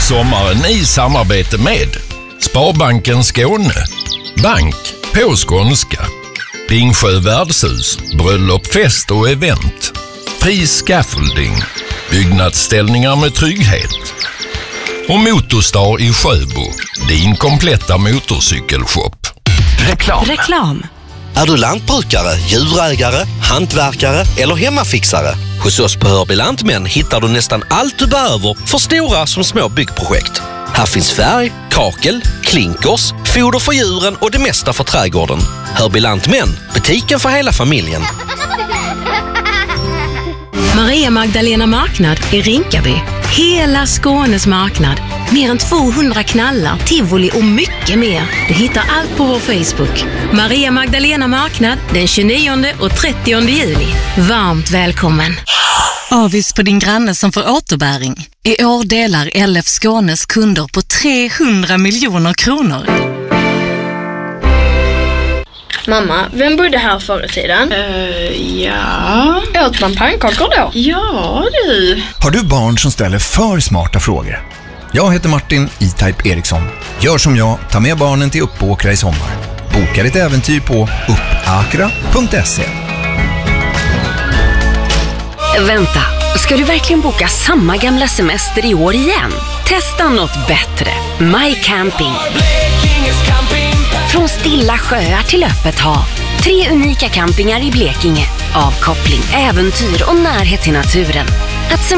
Sommaren i samarbete med Sparbanken Skåne, bank på skånska, Ringsjö värdshus, bröllop, fest och event, Fri Scaffolding, byggnadsställningar med trygghet och Motorstar i Sjöbo, din kompletta motorcykelshop. Reklam. Är du lantbrukare, djurägare, hantverkare eller hemmafixare? Hos oss på Hörby Lantmän hittar du nästan allt du behöver för stora som små byggprojekt. Här finns färg, kakel, klinkers, foder för djuren och det mesta för trädgården. Hörby Lantmän, butiken för hela familjen. Maria Magdalena marknad i Rinkaby. Hela Skånes marknad. Mer än 200 knallar, tivoli och mycket mer. Du hittar allt på vår Facebook. Maria Magdalena marknad den 29 och 30 juli. Varmt välkommen. Avis på din granne som får återbäring. I år delar LF Skånes kunder på 300 miljoner kronor. Mamma, vem bodde här förr i tiden? Ja. Åt man pannkakor då? Ja, du. Har du barn som ställer för smarta frågor? Jag heter Martin E-Type Eriksson. Gör som jag, ta med barnen till Uppåkra i sommar. Boka ditt äventyr på uppakra.se. Vänta, ska du verkligen boka samma gamla semester i år igen? Testa något bättre. My Camping. Från stilla sjöar till öppet hav. 3 unika campingar i Blekinge. Avkoppling, äventyr och närhet till naturen. Att